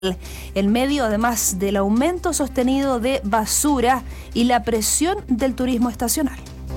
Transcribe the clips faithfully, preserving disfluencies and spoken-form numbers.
en medio además del aumento sostenido de basura y la presión del turismo estacional.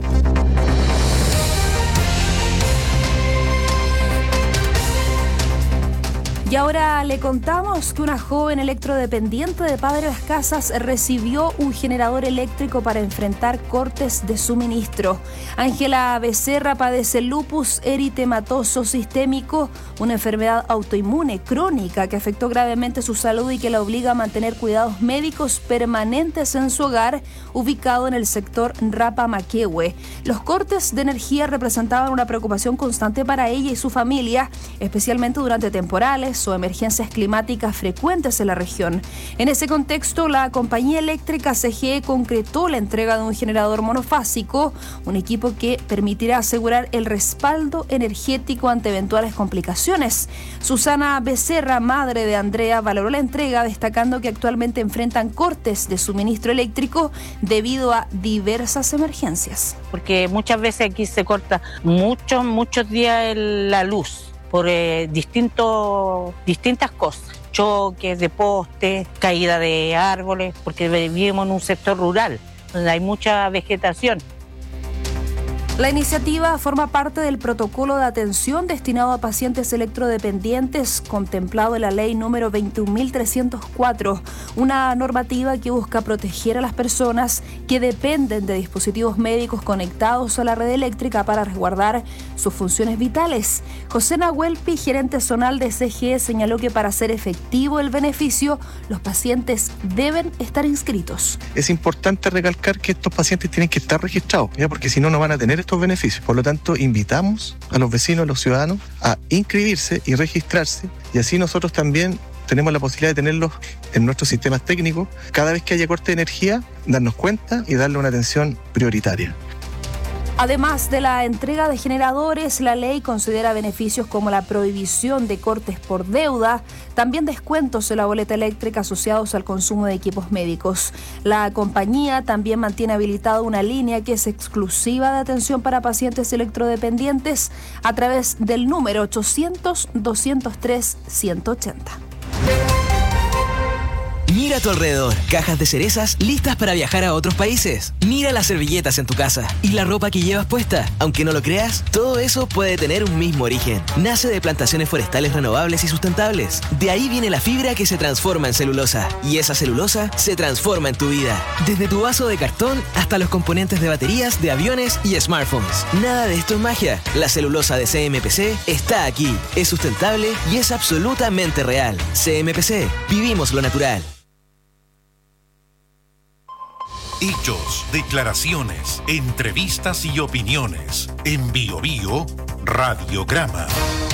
Y ahora le contamos que una joven electrodependiente de Padre Las Casas recibió un generador eléctrico para enfrentar cortes de suministro. Ángela Becerra padece lupus eritematoso sistémico, una enfermedad autoinmune crónica que afectó gravemente su salud y que la obliga a mantener cuidados médicos permanentes en su hogar, ubicado en el sector Rapamaquehue. Los cortes de energía representaban una preocupación constante para ella y su familia, especialmente durante temporales o emergencias climáticas frecuentes en la región. En ese contexto, la compañía eléctrica C G E concretó la entrega de un generador monofásico, un equipo que permitirá asegurar el respaldo energético ante eventuales complicaciones. Susana Becerra, madre de Andrea, valoró la entrega, destacando que actualmente enfrentan cortes de suministro eléctrico debido a diversas emergencias. Porque muchas veces aquí se corta muchos, muchos días el, la luz. por eh, distintos, distintas cosas, choques de postes, caída de árboles, porque vivimos en un sector rural, donde hay mucha vegetación. La iniciativa forma parte del protocolo de atención destinado a pacientes electrodependientes contemplado en la ley número veintiún mil trescientos cuatro, una normativa que busca proteger a las personas que dependen de dispositivos médicos conectados a la red eléctrica para resguardar sus funciones vitales. José Nahuelpi, gerente zonal de C G E, señaló que para ser efectivo el beneficio, los pacientes deben estar inscritos. Es importante recalcar que estos pacientes tienen que estar registrados, ¿ya? Porque si no, no van a tener estos beneficios. Por lo tanto, invitamos a los vecinos, a los ciudadanos, a inscribirse y registrarse, y así nosotros también tenemos la posibilidad de tenerlos en nuestros sistemas técnicos. Cada vez que haya corte de energía, darnos cuenta y darle una atención prioritaria. Además de la entrega de generadores, la ley considera beneficios como la prohibición de cortes por deuda, también descuentos en la boleta eléctrica asociados al consumo de equipos médicos. La compañía también mantiene habilitada una línea que es exclusiva de atención para pacientes electrodependientes a través del número ochocientos, doscientos tres, ciento ochenta. Mira a tu alrededor, cajas de cerezas listas para viajar a otros países. Mira las servilletas en tu casa y la ropa que llevas puesta. Aunque no lo creas, todo eso puede tener un mismo origen. Nace de plantaciones forestales renovables y sustentables. De ahí viene la fibra que se transforma en celulosa. Y esa celulosa se transforma en tu vida. Desde tu vaso de cartón hasta los componentes de baterías, de aviones y smartphones. Nada de esto es magia. La celulosa de C M P C está aquí. Es sustentable y es absolutamente real. C M P C. Vivimos lo natural. Hechos, declaraciones, entrevistas y opiniones. En Bio Bio, Radiograma.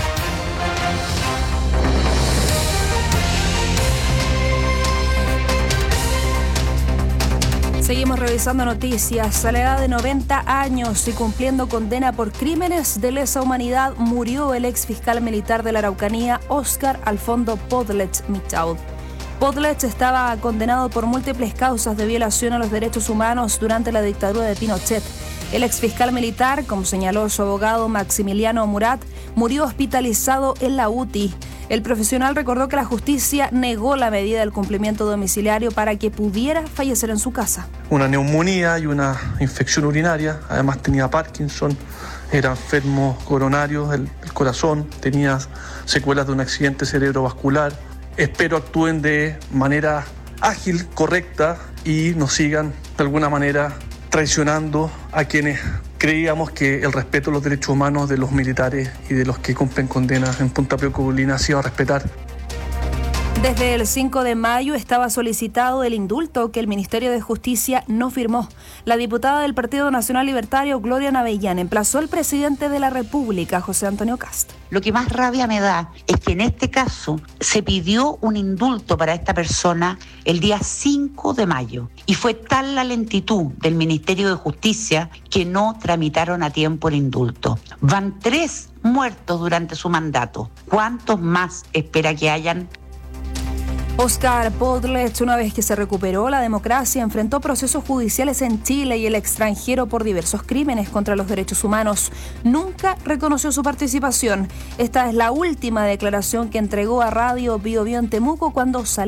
Seguimos revisando noticias. A la edad de noventa años y cumpliendo condena por crímenes de lesa humanidad, murió el ex fiscal militar de la Araucanía, Óscar Alfondo Podlech Michaud. Podlech estaba condenado por múltiples causas de violación a los derechos humanos durante la dictadura de Pinochet. El exfiscal militar, como señaló su abogado Maximiliano Murat, murió hospitalizado en la U T I. El profesional recordó que la justicia negó la medida del cumplimiento domiciliario para que pudiera fallecer en su casa. Una neumonía y una infección urinaria, además tenía Parkinson, era enfermo coronario del corazón, tenía secuelas de un accidente cerebrovascular. Espero actúen de manera ágil, correcta y nos sigan de alguna manera traicionando a quienes creíamos que el respeto a los derechos humanos de los militares y de los que cumplen condenas en Punta Peuco-Colina se iba a respetar. Desde el cinco de mayo estaba solicitado el indulto que el Ministerio de Justicia no firmó. La diputada del Partido Nacional Libertario, Gloria Navellán, emplazó al presidente de la República, José Antonio Kast. Lo que más rabia me da es que en este caso se pidió un indulto para esta persona el día cinco de mayo y fue tal la lentitud del Ministerio de Justicia que no tramitaron a tiempo el indulto. Van tres muertos durante su mandato. ¿Cuántos más espera que hayan? Oscar Podlech, una vez que se recuperó la democracia, enfrentó procesos judiciales en Chile y el extranjero por diversos crímenes contra los derechos humanos. Nunca reconoció su participación. Esta es la última declaración que entregó a Radio Bio Bio en Temuco cuando salió